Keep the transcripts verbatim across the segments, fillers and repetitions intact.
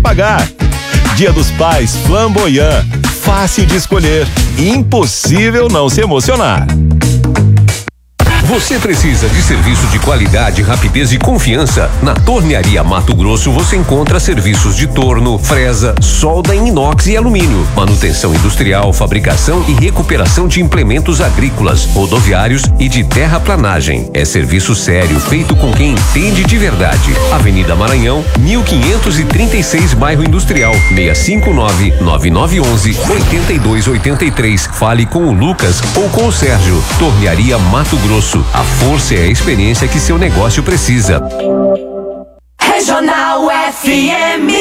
pagar. Dia dos Pais Flamboyant. Fácil de escolher. Impossível não se emocionar. Você precisa de serviço de qualidade, rapidez e confiança? Na Tornearia Mato Grosso você encontra serviços de torno, fresa, solda em inox e alumínio, manutenção industrial, fabricação e recuperação de implementos agrícolas, rodoviários e de terraplanagem. É serviço sério, feito com quem entende de verdade. Avenida Maranhão, mil quinhentos e trinta e seis, Bairro Industrial, seis cinco nove, nove nove um um, oito dois oito três. Fale com o Lucas ou com o Sérgio. Tornearia Mato Grosso. A força é a experiência que seu negócio precisa. Regional F M.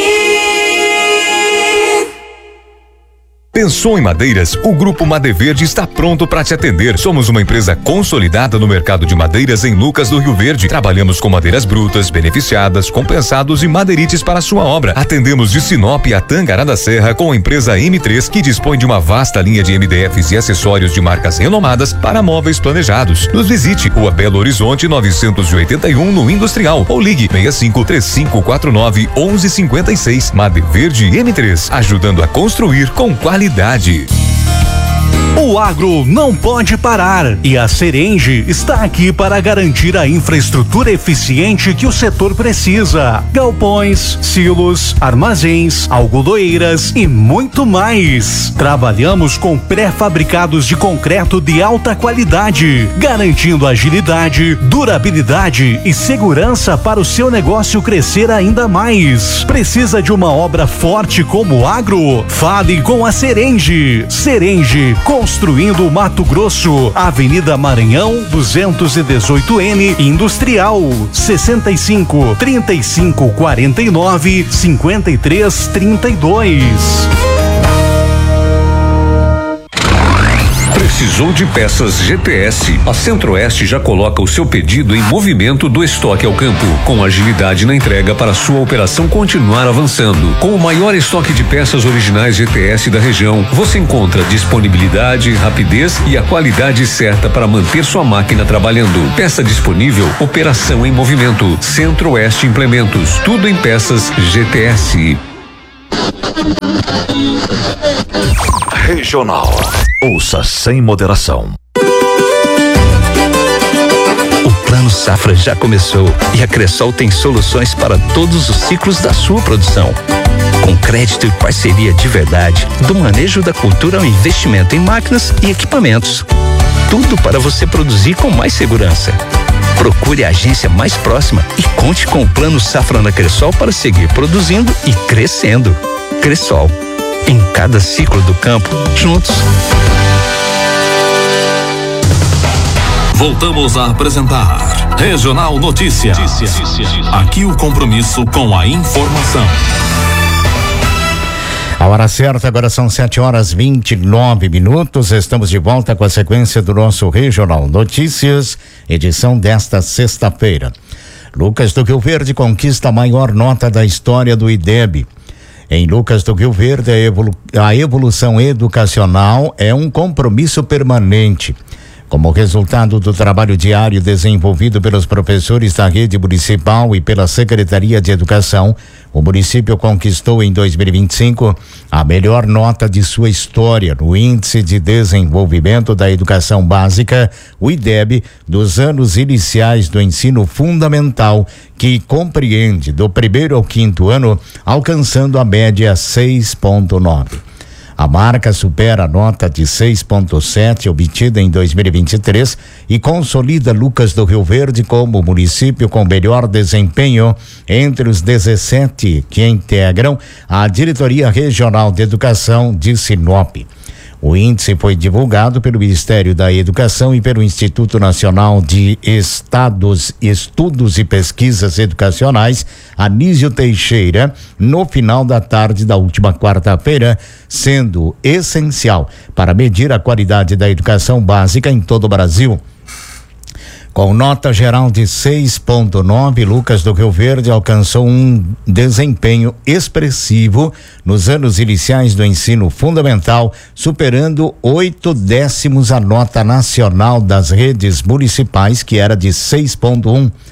Pensou em madeiras? O Grupo Madeverde está pronto para te atender. Somos uma empresa consolidada no mercado de madeiras em Lucas do Rio Verde. Trabalhamos com madeiras brutas, beneficiadas, compensados e madeirites para sua obra. Atendemos de Sinop a Tangará da Serra com a empresa M três, que dispõe de uma vasta linha de M D Fs e acessórios de marcas renomadas para móveis planejados. Nos visite, Rua Belo Horizonte novecentos e oitenta e um, no Industrial, ou ligue seis cinco três cinco quatro nove um um cinco seis. Madeverde M três, ajudando a construir com qualidade. O agro não pode parar e a Serenge está aqui para garantir a infraestrutura eficiente que o setor precisa. Galpões, silos, armazéns, algodoeiras e muito mais. Trabalhamos com pré-fabricados de concreto de alta qualidade, garantindo agilidade, durabilidade e segurança para o seu negócio crescer ainda mais. Precisa de uma obra forte como o agro? Fale com a Serenge. Serenge, construindo Mato Grosso, Avenida Maranhão, duzentos e dezoito N, Industrial, sessenta e cinco, trinta e cinco, quarenta e nove, cinquenta e três, trinta e dois. Precisou de peças G T S? A Centro-Oeste já coloca o seu pedido em movimento do estoque ao campo, com agilidade na entrega para sua operação continuar avançando. Com o maior estoque de peças originais G T S da região, você encontra disponibilidade, rapidez e a qualidade certa para manter sua máquina trabalhando. Peça disponível, operação em movimento. Centro-Oeste Implementos, tudo em peças G T S. Regional. Ouça sem moderação. O Plano Safra já começou e a Cressol tem soluções para todos os ciclos da sua produção. Com crédito e parceria de verdade, do manejo da cultura ao investimento em máquinas e equipamentos. Tudo para você produzir com mais segurança. Procure a agência mais próxima e conte com o Plano Safra na Cressol para seguir produzindo e crescendo. Cressol, em cada ciclo do campo, juntos. Voltamos a apresentar Regional Notícia. Aqui o compromisso com a informação. A hora certa, agora são sete horas vinte e nove minutos. Estamos de volta com a sequência do nosso Regional Notícias, edição desta sexta-feira. Lucas do Rio Verde conquista a maior nota da história do I D E B. Em Lucas do Rio Verde, a, evolu- a evolução educacional é um compromisso permanente. Como resultado do trabalho diário desenvolvido pelos professores da rede municipal e pela Secretaria de Educação, o município conquistou em dois mil e vinte e cinco a melhor nota de sua história no Índice de Desenvolvimento da Educação Básica, o I D E B, dos anos iniciais do ensino fundamental, que compreende do primeiro ao quinto ano, alcançando a média seis ponto nove. A marca supera a nota de seis ponto sete obtida em dois mil e vinte e três e consolida Lucas do Rio Verde como o município com melhor desempenho entre os dezessete que integram a Diretoria Regional de Educação de Sinop. O índice foi divulgado pelo Ministério da Educação e pelo Instituto Nacional de Estados, Estudos e Pesquisas Educacionais, Anísio Teixeira, no final da tarde da última quarta-feira, sendo essencial para medir a qualidade da educação básica em todo o Brasil. Com nota geral de seis ponto nove, Lucas do Rio Verde alcançou um desempenho expressivo nos anos iniciais do ensino fundamental, superando oito décimos a nota nacional das redes municipais, que era de seis ponto um.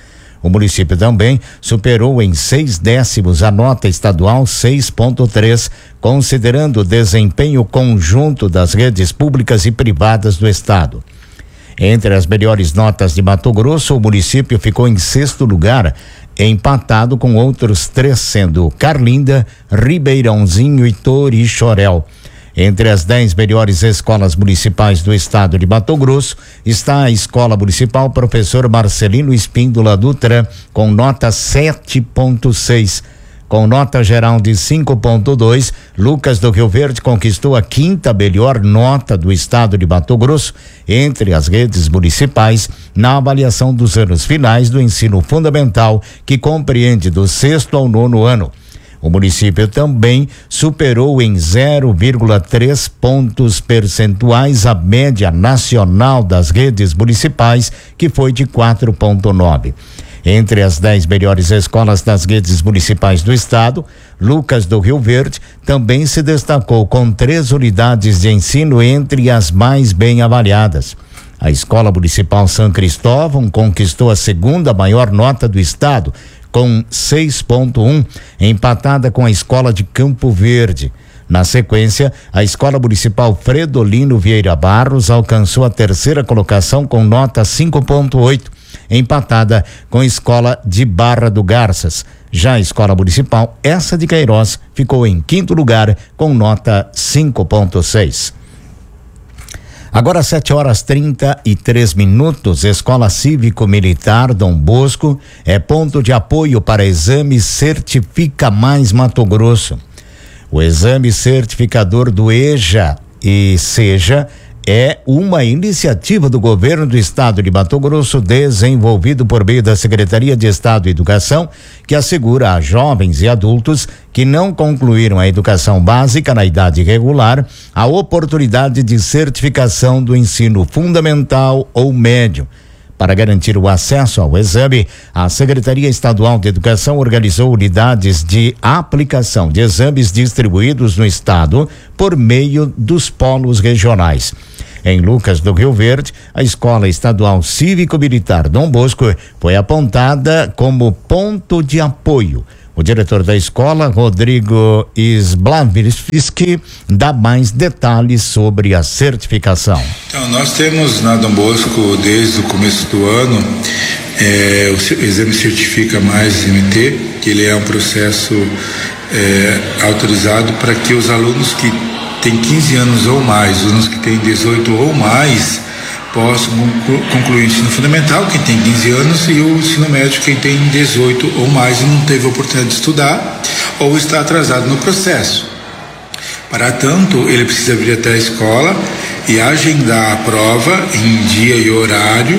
O município também superou em seis décimos a nota estadual seis ponto três, considerando o desempenho conjunto das redes públicas e privadas do estado. Entre as melhores notas de Mato Grosso, o município ficou em sexto lugar, empatado com outros três, sendo Carlinda, Ribeirãozinho e Torixoréu. Entre as dez melhores escolas municipais do estado de Mato Grosso está a Escola Municipal Professor Marcelino Espíndola Dutra, com nota sete ponto seis. Com nota geral de cinco ponto dois, Lucas do Rio Verde conquistou a quinta melhor nota do estado de Mato Grosso entre as redes municipais na avaliação dos anos finais do ensino fundamental, que compreende do sexto ao nono ano. O município também superou em zero vírgula três pontos percentuais a média nacional das redes municipais, que foi de quatro ponto nove. Entre as dez melhores escolas das redes municipais do estado, Lucas do Rio Verde também se destacou com três unidades de ensino entre as mais bem avaliadas. A Escola Municipal São Cristóvão conquistou a segunda maior nota do estado, com seis ponto um, empatada com a Escola de Campo Verde. Na sequência, a Escola Municipal Fredolino Vieira Barros alcançou a terceira colocação com nota cinco ponto oito, empatada com a Escola de Barra do Garças. Já a Escola Municipal Essa de Queiroz ficou em quinto lugar com nota cinco ponto seis. Agora sete horas trinta e três minutos. Escola Cívico-Militar Dom Bosco é ponto de apoio para exame Certifica Mais Mato Grosso. O exame certificador do EJA e SEJA é uma iniciativa do governo do estado de Mato Grosso, desenvolvido por meio da Secretaria de Estado de Educação, que assegura a jovens e adultos que não concluíram a educação básica na idade regular a oportunidade de certificação do ensino fundamental ou médio. Para garantir o acesso ao exame, a Secretaria Estadual de Educação organizou unidades de aplicação de exames distribuídos no estado por meio dos polos regionais. Em Lucas do Rio Verde, a Escola Estadual Cívico-Militar Dom Bosco foi apontada como ponto de apoio. O diretor da escola, Rodrigo Sblavski, dá mais detalhes sobre a certificação. Então, nós temos na Dom Bosco, desde o começo do ano, é, o exame Certifica Mais M T, que ele é um processo é, autorizado para que os alunos que têm quinze anos ou mais, os alunos que têm dezoito ou mais, possam concluir o ensino fundamental, quem tem quinze anos, e o ensino médio, quem tem dezoito ou mais e não teve a oportunidade de estudar ou está atrasado no processo. Para tanto, ele precisa vir até a escola e agendar a prova em dia e horário,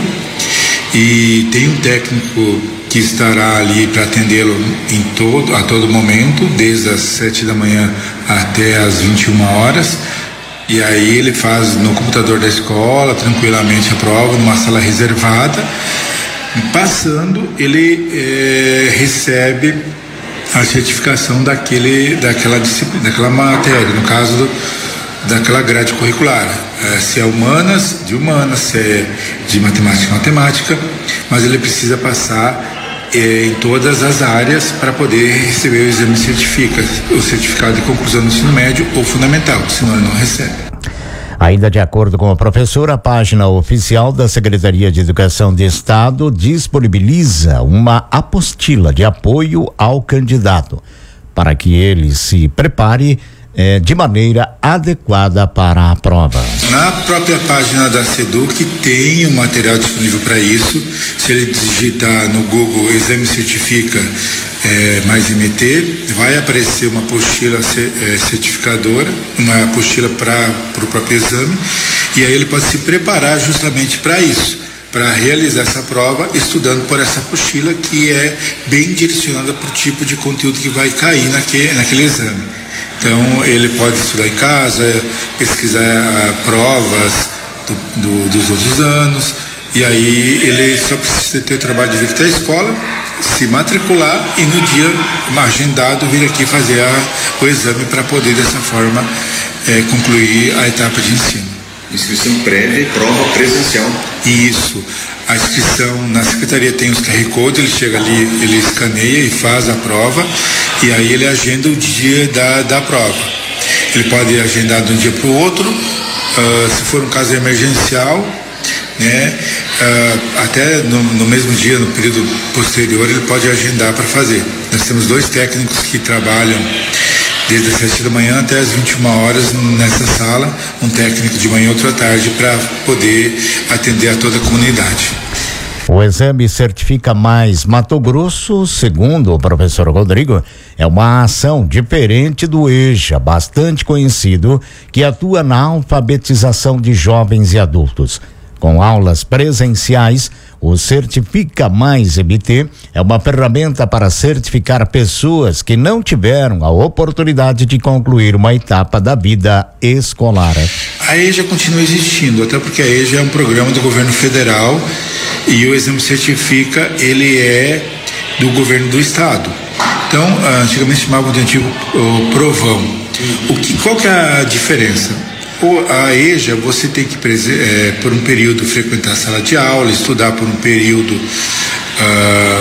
e tem um técnico que estará ali para atendê-lo em todo, a todo momento, desde as sete da manhã até as vinte e uma horas. E aí ele faz no computador da escola tranquilamente a prova, numa sala reservada. Passando, ele é, recebe a certificação daquele, daquela disciplina, daquela matéria, no caso do, daquela grade curricular. É, se é humanas, de humanas, se é de matemática, matemática, mas ele precisa passar é, em todas as áreas para poder receber o exame certifica, o certificado de conclusão do ensino médio ou fundamental, senão ele não recebe. Ainda de acordo com a professora, a página oficial da Secretaria de Educação do Estado disponibiliza uma apostila de apoio ao candidato para que ele se prepare eh, de maneira adequada para a prova. Na própria página da SEDUC tem um material disponível para isso. Se ele digitar no Google Exame Certifica é, mais M T, vai aparecer uma apostila é, certificadora, uma apostila para o próprio exame, e aí ele pode se preparar justamente para isso, para realizar essa prova, estudando por essa apostila, que é bem direcionada para o tipo de conteúdo que vai cair naquele, naquele exame. Então ele pode estudar em casa, pesquisar uh, provas do, do, dos outros anos, e aí ele só precisa ter o trabalho de vir até a escola, se matricular e no dia agendado vir aqui fazer a, o exame para poder dessa forma eh, concluir a etapa de ensino. Inscrição prévia e prova presencial. Isso. A inscrição na secretaria tem os Q R Code, ele chega ali, ele escaneia e faz a prova, e aí ele agenda o dia da, da prova. Ele pode agendar de um dia para o outro, uh, se for um caso emergencial, né? Uh, até no, no mesmo dia, no período posterior, ele pode agendar para fazer. Nós temos dois técnicos que trabalham desde as sete da manhã até as vinte e uma horas nessa sala, um técnico de manhã e outro à tarde, para poder atender a toda a comunidade. O exame Certifica Mais Mato Grosso, segundo o professor Rodrigo, é uma ação diferente do EJA, bastante conhecido, que atua na alfabetização de jovens e adultos. Com aulas presenciais, o Certifica Mais M T é uma ferramenta para certificar pessoas que não tiveram a oportunidade de concluir uma etapa da vida escolar. A EJA continua existindo, até porque a EJA é um programa do governo federal e o exame Certifica, ele é do governo do estado. Então, antigamente chamavam de antigo o Provão. O que, qual que é a diferença? A EJA, você tem que, é, por um período, frequentar a sala de aula, estudar por um período uh,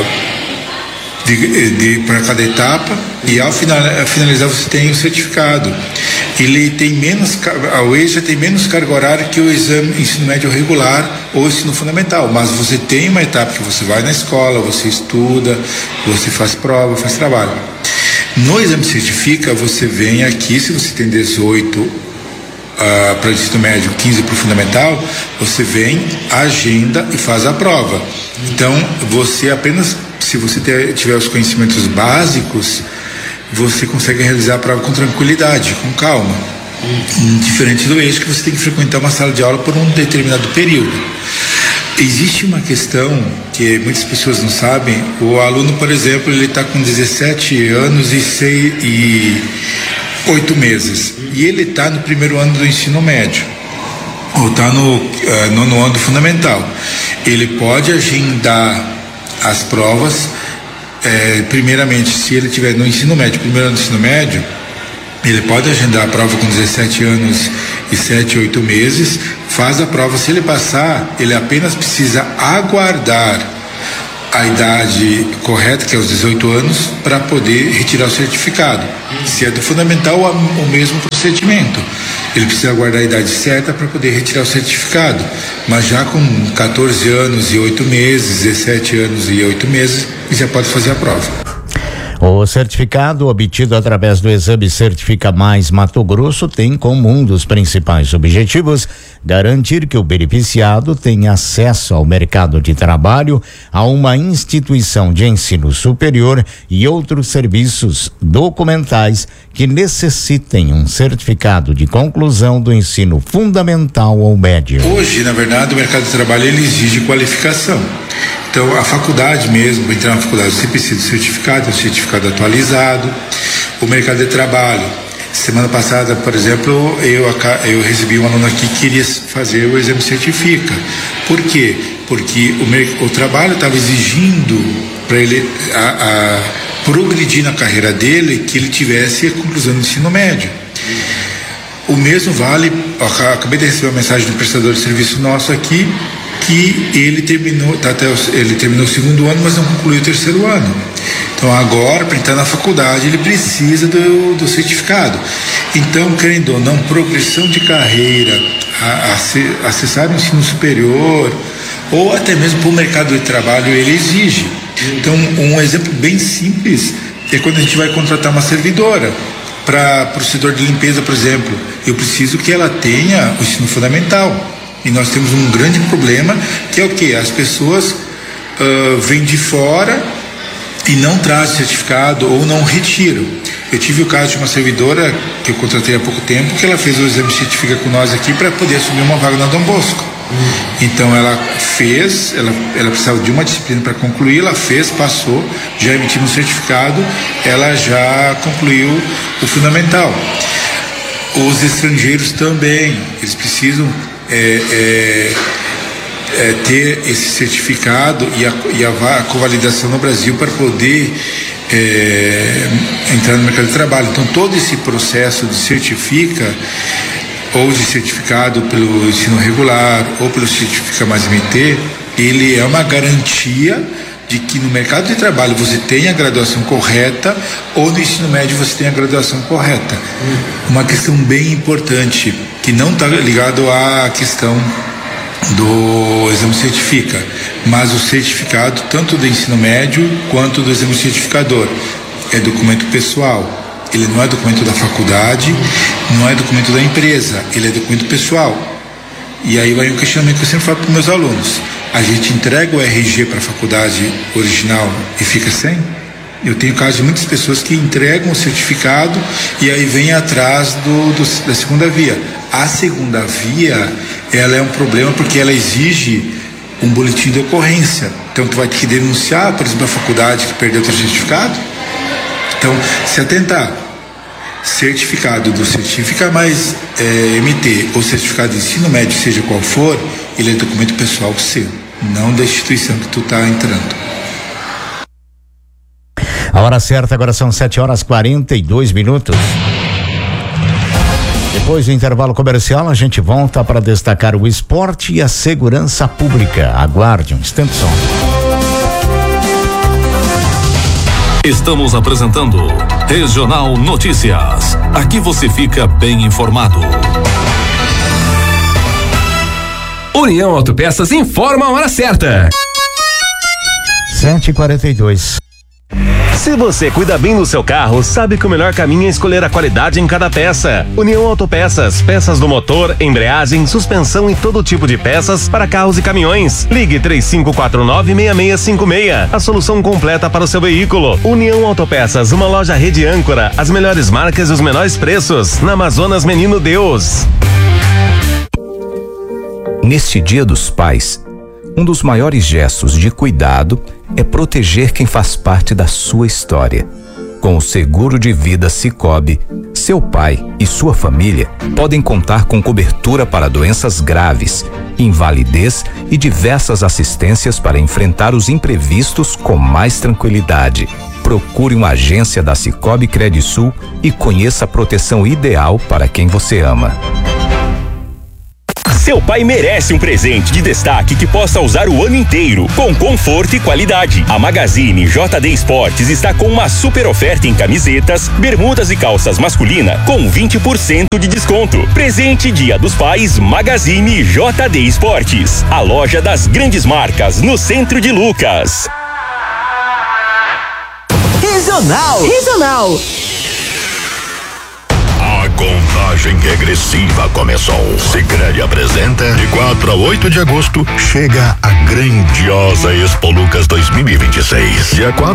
de, de, para cada etapa, e ao finalizar você tem o certificado. Ele tem menos, a EJA tem menos carga horária que o exame ensino médio regular ou ensino fundamental, mas você tem uma etapa que você vai na escola, você estuda, você faz prova, faz trabalho. No exame Certifica, você vem aqui, se você tem dezoito Uh, para o ensino médio, quinze para o fundamental, você vem, agenda e faz a prova. Então, você apenas, se você ter, tiver os conhecimentos básicos, você consegue realizar a prova com tranquilidade, com calma. Hum. Diferente do EJA, que você tem que frequentar uma sala de aula por um determinado período. Existe uma questão que muitas pessoas não sabem. O aluno, por exemplo, ele está com dezessete anos e seis e oito meses, e ele está no primeiro ano do ensino médio, ou está no uh, nono ano do fundamental. Ele pode agendar as provas, eh, primeiramente, se ele estiver no ensino médio, primeiro ano do ensino médio, ele pode agendar a prova com dezessete anos e sete, oito meses, faz a prova. Se ele passar, ele apenas precisa aguardar a idade correta, que é os dezoito anos, para poder retirar o certificado. Se é do fundamental, o mesmo procedimento. Ele precisa aguardar a idade certa para poder retirar o certificado. Mas já com quatorze anos e oito meses, dezessete anos e oito meses, já pode fazer a prova. O certificado obtido através do exame Certifica Mais Mato Grosso tem como um dos principais objetivos garantir que o beneficiado tenha acesso ao mercado de trabalho, a uma instituição de ensino superior e outros serviços documentais que necessitem um certificado de conclusão do ensino fundamental ou médio. Hoje, na verdade, o mercado de trabalho ele exige qualificação. Então, a faculdade mesmo, para entrar na faculdade, você precisa de certificado, um certificado atualizado. O mercado de trabalho. Semana passada, por exemplo, eu, eu recebi um aluno aqui que queria fazer o exame Certifica. Por quê? Porque o, o trabalho estava exigindo para ele a, a progredir na carreira dele que ele tivesse a conclusão do ensino médio. O mesmo vale, eu acabei de receber uma mensagem do prestador de serviço nosso aqui, que ele terminou, tá, até o, ele terminou o segundo ano, mas não concluiu o terceiro ano. Então agora, para entrar na faculdade, ele precisa do, do certificado. Então, querendo ou não, progressão de carreira, a, a, acessar o ensino superior, ou até mesmo para o mercado de trabalho, ele exige. Então, um exemplo bem simples é quando a gente vai contratar uma servidora. Para o setor de limpeza, por exemplo, eu preciso que ela tenha o ensino fundamental. E nós temos um grande problema, que é o quê? As pessoas uh, vêm de fora e não trazem certificado ou não retiram. Eu tive o caso de uma servidora que eu contratei há pouco tempo, que ela fez o exame Certifica com nós aqui para poder assumir uma vaga na Dom Bosco. Hum. Então ela fez, ela, ela precisava de uma disciplina para concluir, ela fez, passou, já emitiu um certificado, ela já concluiu o fundamental. Os estrangeiros também, eles precisam É, é, é, ter esse certificado e a, e a, a convalidação no Brasil para poder é, entrar no mercado de trabalho. Então todo esse processo de certifica ou de certificado pelo ensino regular ou pelo Certifica Mais M T, ele é uma garantia de que no mercado de trabalho você tenha a graduação correta ou no ensino médio você tenha a graduação correta. Uma questão bem importante, que não está ligado à questão do exame certifica, mas o certificado tanto do ensino médio quanto do exame certificador é documento pessoal. Ele não é documento da faculdade, não é documento da empresa, ele é documento pessoal. E aí vai um questionamento que eu sempre falo para os meus alunos: a gente entrega o R G para a faculdade original e fica sem? Eu tenho casos de muitas pessoas que entregam o certificado e aí vem atrás do, do, da segunda via. A segunda via, ela é um problema porque ela exige um boletim de ocorrência. Então tu vai ter que denunciar, por exemplo, a faculdade que perdeu o teu certificado. Então, se atentar, certificado do Certifica Mais é, M T ou certificado de ensino médio, seja qual for, ele é documento pessoal seu, não da instituição que tu está entrando. A hora certa agora são sete horas quarenta e dois minutos. Depois do intervalo comercial, a gente volta para destacar o esporte e a segurança pública. Aguarde um instante só. Estamos apresentando Regional Notícias. Aqui você fica bem informado. União Autopeças informa a hora certa. sete e quarenta e dois. Se você cuida bem do seu carro, sabe que o melhor caminho é escolher a qualidade em cada peça. União Autopeças, peças do motor, embreagem, suspensão e todo tipo de peças para carros e caminhões. Ligue três cinco quatro nove, seis seis cinco seis. A solução completa para o seu veículo. União Autopeças, uma loja rede âncora, as melhores marcas e os menores preços. Na Amazonas Menino Deus. Neste Dia dos Pais, um dos maiores gestos de cuidado é proteger quem faz parte da sua história. Com o seguro de vida Sicoob, seu pai e sua família podem contar com cobertura para doenças graves, invalidez e diversas assistências para enfrentar os imprevistos com mais tranquilidade. Procure uma agência da Sicoob Credisul e conheça a proteção ideal para quem você ama. Seu pai merece um presente de destaque que possa usar o ano inteiro, com conforto e qualidade. A Magazine J D Esportes está com uma super oferta em camisetas, bermudas e calças masculina com vinte por cento de desconto. Presente Dia dos Pais, Magazine J D Esportes. A loja das grandes marcas no centro de Lucas. Regional. Regional. A contagem regressiva começou. Sicredi apresenta: de quatro a oito de agosto chega a grandiosa Expo Lucas dois mil e vinte e seis. Dia quatro